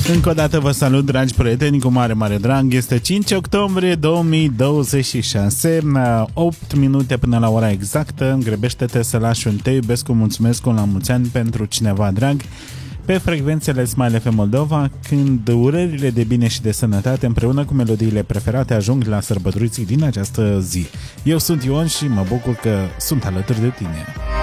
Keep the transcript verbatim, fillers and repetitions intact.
Încă o dată vă salut, dragi prieteni, cu mare, mare drag. Este cinci octombrie două mii douăzeci și șase, opt minute până la ora exactă. Grăbește-te să lași un te iubesc cu mulțumesc la mulți ani pentru cineva drag pe frecvențele Smile F M Moldova, când urările de bine și de sănătate împreună cu melodiile preferate ajung la sărbătoriții din această zi. Eu sunt Ion și mă bucur că sunt alături de tine.